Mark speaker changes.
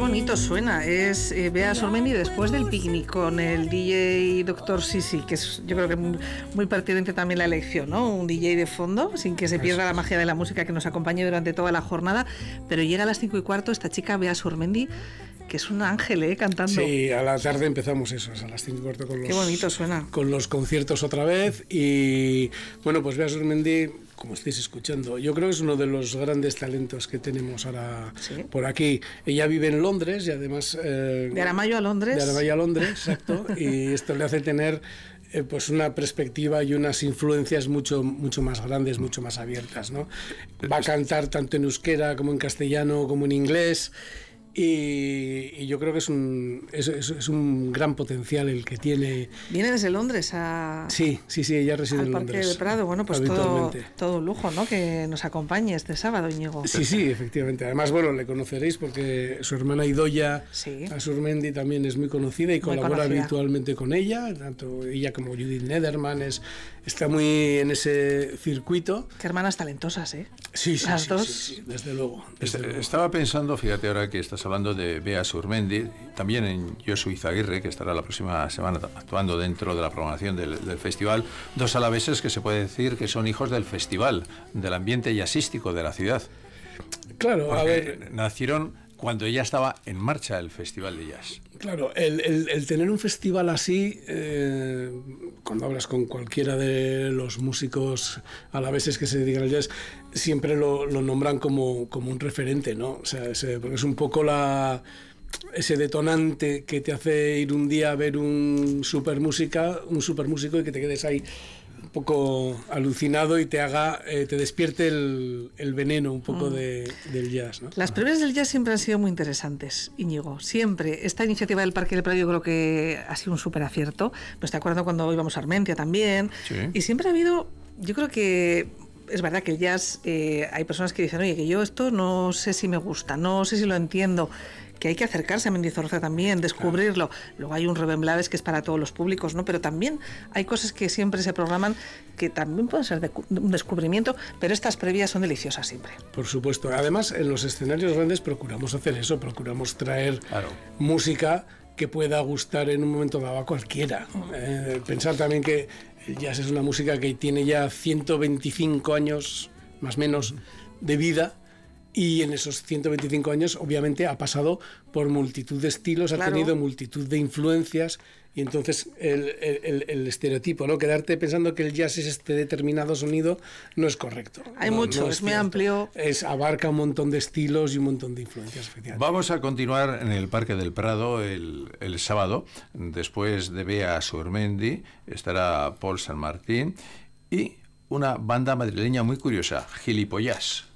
Speaker 1: bonito suena. Es Bea Sormendi después del picnic con el DJ Dr. Sisi, que es, yo creo que muy pertinente también la elección, ¿no? Un DJ de fondo, sin que se pierda la magia de la música que nos acompañe durante toda la jornada. Pero llega a las 5:15 esta chica Bea Sormendi, que es un ángel, cantando.
Speaker 2: Sí, a la tarde empezamos eso, a las 5:15 con los...
Speaker 1: Qué bonito suena.
Speaker 2: Con los conciertos otra vez. Y bueno, pues Bea Sormendi, como estáis escuchando, yo creo que es uno de los grandes talentos que tenemos ahora por aquí. Ella vive en Londres y además...
Speaker 1: de Aramayo a Londres.
Speaker 2: De Aramayo a Londres, exacto. Y esto le hace tener pues una perspectiva y unas influencias mucho más grandes, mucho más abiertas, ¿no? Va a cantar tanto en euskera como en castellano como en inglés. Y yo creo que es un gran potencial el que tiene.
Speaker 1: Viene desde Londres a...
Speaker 2: Sí, ella reside en Londres.
Speaker 1: Parque del Prado, bueno, pues todo un lujo, ¿no? Que nos acompañe este sábado, Íñigo.
Speaker 2: Sí, efectivamente. Además, bueno, le conoceréis porque su hermana Idoia Sormendi también es muy conocida y colabora habitualmente con ella, tanto ella como Judith Nederman está muy en ese circuito.
Speaker 1: Qué hermanas talentosas, ¿eh?
Speaker 2: Sí,
Speaker 1: las dos.
Speaker 2: Sí, desde luego.
Speaker 3: Estaba pensando, fíjate ahora que estás hablando de Bea Sormendi, también en Josu Izaguirre, que estará la próxima semana actuando dentro de la programación del festival, dos alaveses que se puede decir que son hijos del festival, del ambiente jazzístico de la ciudad.
Speaker 2: Claro,
Speaker 3: porque
Speaker 2: a ver...
Speaker 3: nacieron cuando ya estaba en marcha el Festival de Jazz.
Speaker 2: Claro, el tener un festival así, cuando hablas con cualquiera de los músicos alaveses que se dedican al jazz, siempre lo nombran como un referente, ¿no? O sea, porque es un poco ese detonante que te hace ir un día a ver un super músico y que te quedes ahí un poco alucinado y te despierte el veneno un poco del jazz, ¿no?
Speaker 1: Las previas del jazz siempre han sido muy interesantes, Íñigo, siempre. Esta iniciativa del Parque del Prado yo creo que ha sido un súper acierto. Pues te acuerdo cuando íbamos a Armentia también. Sí. Y siempre ha habido, yo creo que es verdad que el jazz, hay personas que dicen, oye, que yo esto no sé si me gusta, no sé si lo entiendo, que hay que acercarse a Mendizorroza también, descubrirlo. Claro. Luego hay un Rubén Blades que es para todos los públicos, ¿no? Pero también hay cosas que siempre se programan que también pueden ser un descubrimiento, pero estas previas son deliciosas siempre.
Speaker 2: Por supuesto. Además, en los escenarios grandes procuramos hacer eso, procuramos traer música que pueda gustar en un momento dado a cualquiera. Pensar también que el jazz es una música que tiene ya 125 años, más o menos, de vida. Y en esos 125 años, obviamente, ha pasado por multitud de estilos, ha tenido multitud de influencias, y entonces el estereotipo, ¿no? Quedarte pensando que el jazz es este determinado sonido no es correcto.
Speaker 1: Hay mucho, es muy amplio.
Speaker 2: Abarca un montón de estilos y un montón de influencias.
Speaker 3: Vamos a continuar en el Parque del Prado el sábado. Después de Bea Sormendi estará Paul San Martín y una banda madrileña muy curiosa, Gilipollas.